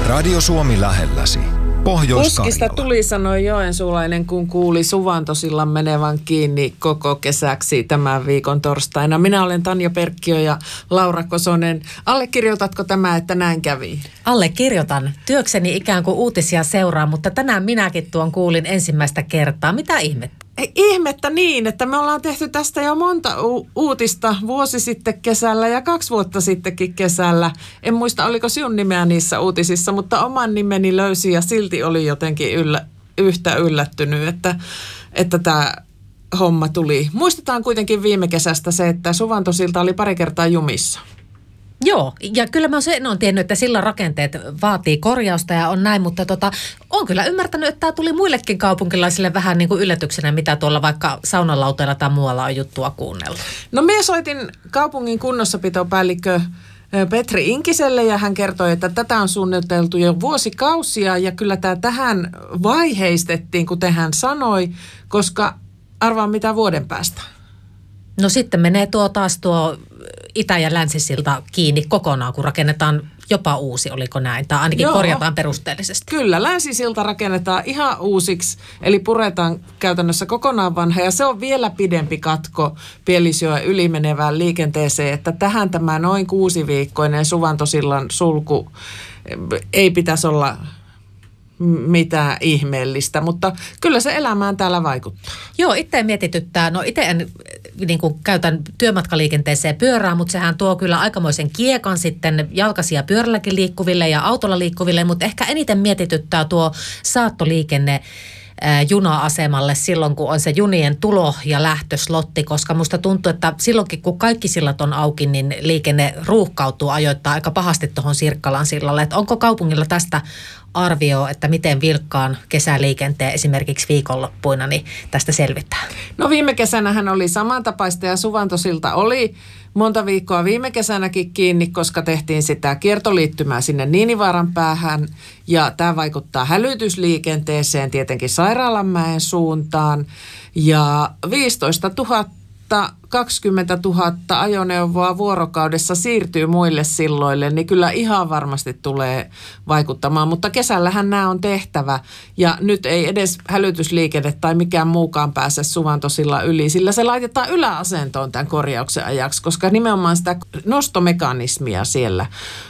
Radio Suomi lähelläsi. Pohjois-Karjala. Puskista tuli, sanoi joensuulainen, kun kuuli Suvantosillan menevän kiinni koko kesäksi tämän viikon torstaina. Minä olen Tanja Perkkiö ja Laura Kosonen. Allekirjoitatko tämä, että näin kävi? Allekirjoitan. Työkseni ikään kuin uutisia seuraa, mutta tänään minäkin tuon kuulin ensimmäistä kertaa. Mitä ihmettä? Ihmettä niin, että me ollaan tehty tästä jo monta uutista vuosi sitten kesällä ja 2 vuotta sittenkin kesällä. En muista, oliko sinun nimeä niissä uutisissa, mutta oman nimeni löysin ja silti oli jotenkin yhtä yllättynyt, että tämä homma tuli. Muistetaan kuitenkin viime kesästä se, että Suvantosilta oli pari kertaa jumissa. Joo, ja kyllä mä sen olen tiennyt, että sillan rakenteet vaatii korjausta ja on näin, mutta olen kyllä ymmärtänyt, että tämä tuli muillekin kaupunkilaisille vähän niin kuin yllätyksenä, mitä tuolla vaikka saunalauteella tai muualla on juttua kuunnella. No minä soitin kaupungin kunnossapitopäällikkö Petri Inkiselle ja hän kertoi, että tätä on suunniteltu jo vuosikausia ja kyllä tämä tähän vaiheistettiin, kuten hän sanoi, koska arvaa mitä vuoden päästä. No sitten menee taas tuo itä- ja länsisilta kiinni kokonaan, kun rakennetaan jopa uusi, oliko näin? Tai ainakin korjataan perusteellisesti. Kyllä, länsisilta rakennetaan ihan uusiksi, eli puretaan käytännössä kokonaan vanha. Ja se on vielä pidempi katko Pielisjoen ylimenevään liikenteeseen, että tähän tämä noin 6-viikkoinen Suvantosillan sulku ei pitäisi olla mitään ihmeellistä, mutta kyllä se elämään täällä vaikuttaa. Joo, itse mietityttää. No itse en niin kuin käytän työmatkaliikenteeseen pyörää, mutta sehän tuo kyllä aikamoisen kiekan sitten jalkaisia pyörälläkin liikkuville ja autolla liikkuville, mutta ehkä eniten mietityttää tuo saattoliikenne juna-asemalle silloin, kun on se junien tulo- ja lähtöslotti, koska musta tuntuu, että silloinkin, kun kaikki sillat on auki, niin liikenne ruuhkautuu ajoittaa aika pahasti tuohon Sirkkalan sillalle. Että onko kaupungilla tästä arvio, että miten vilkkaan kesäliikenteen esimerkiksi viikonloppuina niin tästä selvitään? No viime kesänähän oli samantapaista ja Suvantosilta oli monta viikkoa viime kesänäkin kiinni, koska tehtiin sitä kiertoliittymää sinne Niinivaaran päähän ja tämä vaikuttaa hälytysliikenteeseen tietenkin Sairaalanmäen suuntaan ja 15 000 20 000 ajoneuvoa vuorokaudessa siirtyy muille silloille, niin kyllä ihan varmasti tulee vaikuttamaan. Mutta kesällähän nämä on tehtävä ja nyt ei edes hälytysliikenne tai mikään muukaan pääse Suvantosillan yli, sillä se laitetaan yläasentoon tämän korjauksen ajaksi, koska nimenomaan sitä nostomekanismia siellä